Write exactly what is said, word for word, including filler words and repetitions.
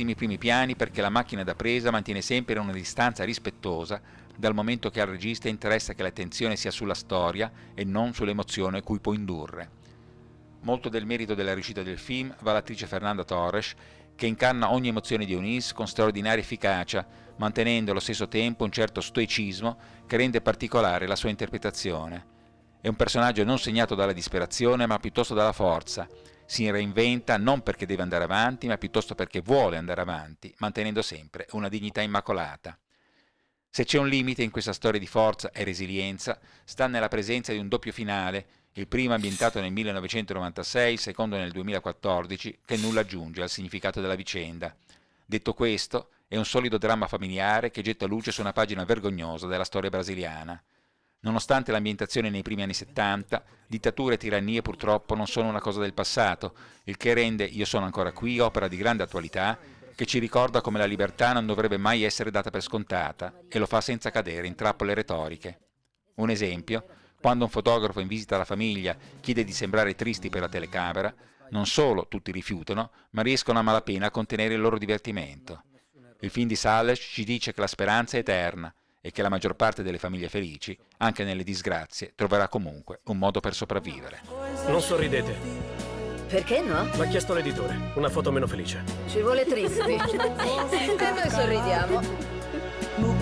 bellissimi primi piani perché la macchina da presa mantiene sempre una distanza rispettosa dal momento che al regista interessa che l'attenzione sia sulla storia e non sull'emozione cui può indurre. Molto del merito della riuscita del film va all'attrice Fernanda Torres, che incarna ogni emozione di Eunice con straordinaria efficacia, mantenendo allo stesso tempo un certo stoicismo che rende particolare la sua interpretazione. È un personaggio non segnato dalla disperazione, ma piuttosto dalla forza. Si reinventa non perché deve andare avanti, ma piuttosto perché vuole andare avanti, mantenendo sempre una dignità immacolata. Se c'è un limite in questa storia di forza e resilienza, sta nella presenza di un doppio finale, il primo ambientato nel millenovecentonovantasei, il secondo nel duemilaquattordici, che nulla aggiunge al significato della vicenda. Detto questo, è un solido dramma familiare che getta luce su una pagina vergognosa della storia brasiliana. Nonostante l'ambientazione nei primi anni settanta, dittature e tirannie purtroppo non sono una cosa del passato, il che rende Io sono ancora qui opera di grande attualità, che ci ricorda come la libertà non dovrebbe mai essere data per scontata e lo fa senza cadere in trappole retoriche. Un esempio, quando un fotografo in visita alla famiglia chiede di sembrare tristi per la telecamera, non solo tutti rifiutano, ma riescono a malapena a contenere il loro divertimento. Il film di Salles ci dice che la speranza è eterna e che la maggior parte delle famiglie felici, anche nelle disgrazie, troverà comunque un modo per sopravvivere. Non sorridete. Perché no? L'ha chiesto l'editore. Una foto meno felice. Ci vuole tristi. E noi sorridiamo.